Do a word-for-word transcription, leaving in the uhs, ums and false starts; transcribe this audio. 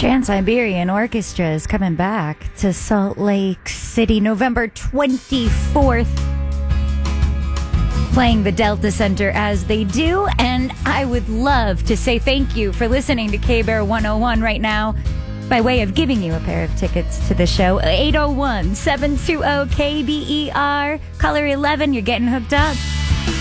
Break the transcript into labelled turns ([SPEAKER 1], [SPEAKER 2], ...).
[SPEAKER 1] Trans-Siberian Orchestra is coming back to Salt Lake City November twenty-fourth, playing the Delta Center as they do. And I would love to say thank you for listening to K-Bear one oh one right now by way of giving you a pair of tickets to the show. eight oh one, seven two zero, K B E R, caller eleven, you're getting hooked up.